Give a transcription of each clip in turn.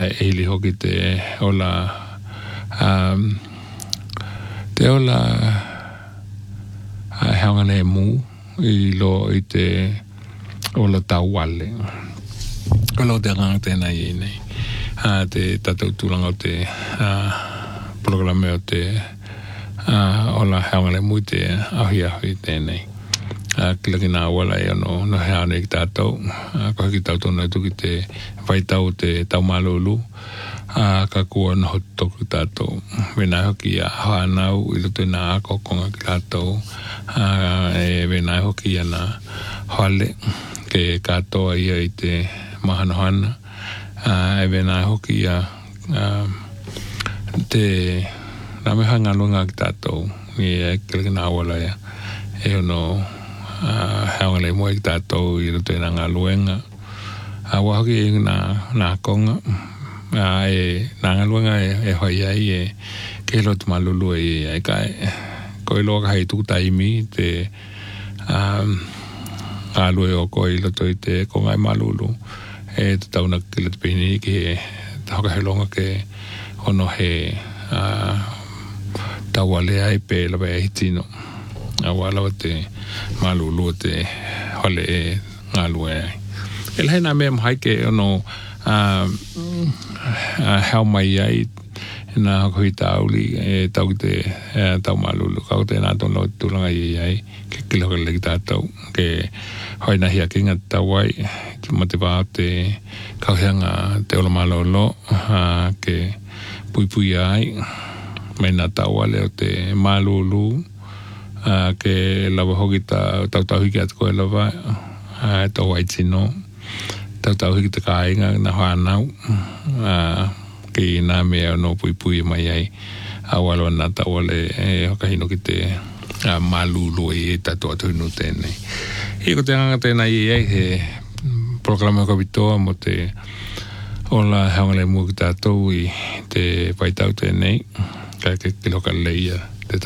Eli hoki te ola heangane mu I lo I te ola tauale. Ola te ranga tēnā I nei. Te tātou tūlanga o te programe o te ola heangane mu te ahi tēnei. Kila ki nā wala e no heane ki tātou. Ko hiki tātou nai tuki te waitau te taumālulu. Ka kua na hotoku tātou. Wenai hoki a hānau I loto nā akokonga ki tātou. Wenai hoki a nā hale ke katoa ia I te mahanohana. Wenai hoki a te nameha ngalunga ki tātou. Kila ki nā wala ia. E ono haungale mo I tātou I roto I ngā luenga. Wahoki I ngā konga. Ngā luenga e hoi ai ke lotu malulu e kai. Ko I loka hei tūtaimi te ngā lue o ko I loto I te konga I malulu. Te tauna ki lotu pini ki he hoka he longa ke ono he tawale ai pe lawa e hitino. Walawa te malulu te hole e ngā lue ai. E lehe nā mea mahaike ono hau mai ai nā hoi tauli e tau te tau malulu. Kau te nā tono tūranga I ai ke kiloka leki tātou ke hoi na hia kinga tau ai ma te wā te kauheanga te ola malolo ke pui ai me nā tau ale o te malulu ke lawa hoki tau hiki atu koe lawa tau aitino tau hiki te kāinga na whanau ki nā mea no pui mai ai awalo nā tau ale hoka hino ki te malulu I tatu atu hinu tēnei ko te anga tēnei ai he programa ko vitoa mo te ola haungale mua ki tātou I te paitau tēnei kai ke kiloka leia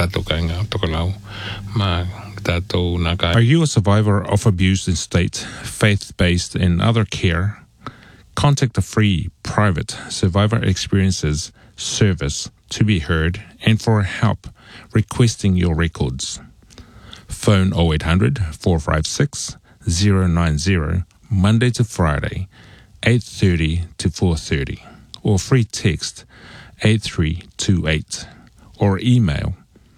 Are you a survivor of abuse in state, faith-based and other care? Contact the free, private Survivor Experiences service to be heard and for help requesting your records. Phone 0800 456 090 Monday to Friday, 8:30 to 4:30, or free text 8328, or email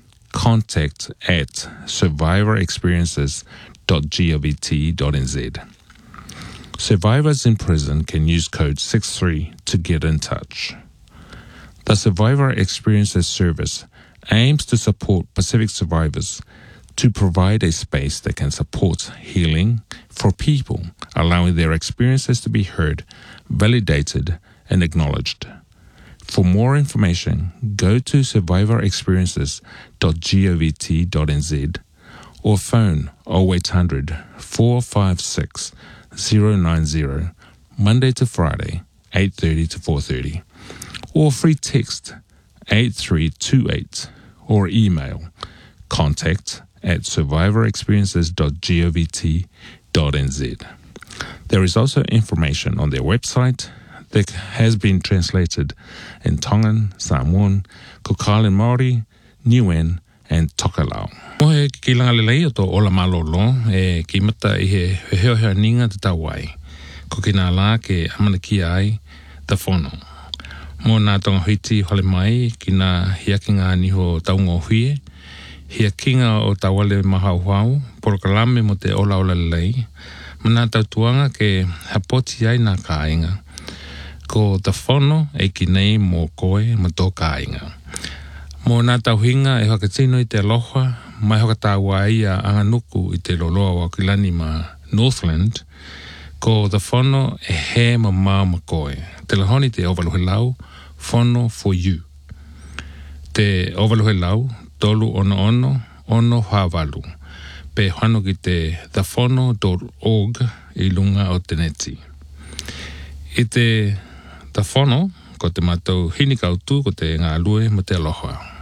contact@survivorexperiences.govt.nz. Survivors in prison can use code 63 to get in touch. The Survivor Experiences Service aims to support Pacific survivors to provide a space that can support healing for people, allowing their experiences to be heard, validated, and acknowledged. For more information, go to survivorexperiences.govt.nz or phone 0800 456 090 Monday to Friday, 8:30 to 4:30, or free text 8328 or email contact@survivorexperiences.govt.nz. There is also information on their website that has been translated in Tongan, Samoan, Kokalen Māori, Niuan, and Tokelau. Mohe ki langa lelei o tō ola malolo ki mata I he heo ninga te tawai. Ko ki nā la ke amana ki ai ta whono. Mō nā tonga huiti hole mai ki nā hiakinga niho taungo hui. Hiakinga o tawale mahauhau, porokalame mo te ola lelei. Mana tautuanga ke hapoti ai nā kāinga. Ko ta whono ki nei mō koe ma tō kāinga. Mō nā tauhinga whakatino I te aloha, mai hokatawa ia anganuku I te loloa wa kilani ma Northland, ko ta whono he ma koe. Te lahoni te ovaluhe lau, whono for you. Te ovaluhe lau, tolu ono hāwalu. Pe whano ki te thewhono.org I lunga o te neti. I te ta whono, ko te mātou hini kautu ko te ngā lue mo te aloha.